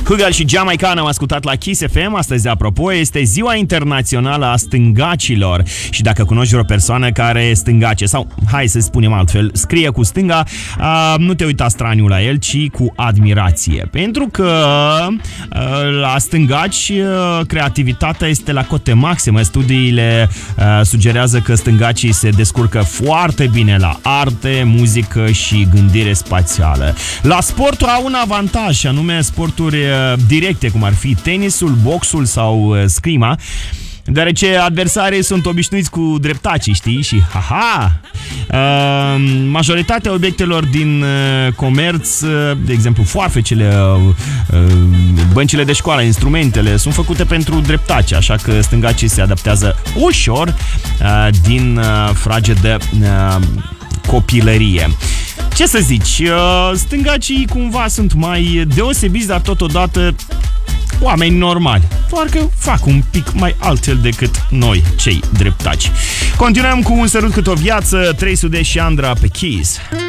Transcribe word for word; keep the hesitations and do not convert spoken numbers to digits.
Hugel și Jamaican am ascultat la Kiss F M. Astăzi, apropo, este Ziua Internațională a Stângacilor. Și dacă cunoști vreo persoană care e stângace, sau, hai să spunem altfel, scrie cu stânga, uh, nu te uita straniu la el, ci cu admirație. Pentru că uh, la stângaci uh, creativitatea este la cote maxime. Studiile uh, sugerează că stângacii se descurcă foarte bine la arte, muzică și gândire spațială. La sportul au un avantaj, și anume sporturi directe, cum ar fi tenisul, boxul sau scrima, deoarece adversarii sunt obișnuiți cu dreptacii, știi? Și haha! Uh, majoritatea obiectelor din uh, comerț, uh, de exemplu foarfecele, uh, băncile de școală, instrumentele, sunt făcute pentru dreptaci, așa că stângacii se adaptează ușor uh, din uh, frage de uh, copilărie. Ce să zici, stângacii cumva sunt mai deosebiți, dar totodată oameni normali, doar că fac un pic mai altfel decât noi, cei dreptaci. Continuăm cu Un sărut cât o viață, trei sute și Andra pe Kiss.